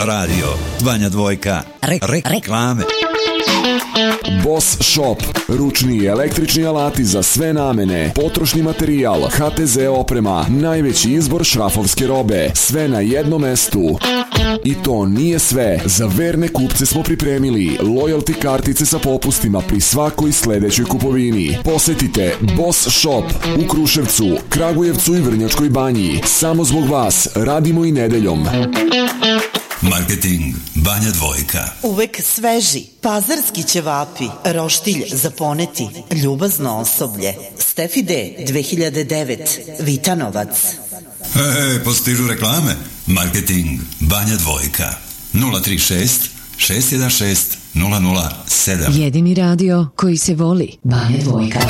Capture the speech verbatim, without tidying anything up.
radio, Banja Dvojka, Re, re, reklame. Boss Shop, ručni i električni alati za sve namene, potrošni materijal, ha te ze oprema, najveći izbor šrafovske robe, sve na jednom mestu. I to nije sve, za verne kupce smo pripremili loyalty kartice sa popustima pri svakoj sledećoj kupovini. Posetite Boss Shop u Kruševcu, Kragujevcu i Vrnjačkoj Banji. Samo zbog vas radimo i nedeljom. Marketing Banja Dvojka. Uvek sveži, pazarski ćevapi, roštilj za poneti, ljubazno osoblje. Stefi D, dve hiljade devet, Vitanovac. E, postižu reklame. Marketing Banja Dvojka. nula tri šest šest jedan šest nula nula sedam. Jedini radio koji se voli. Banja Dvojka.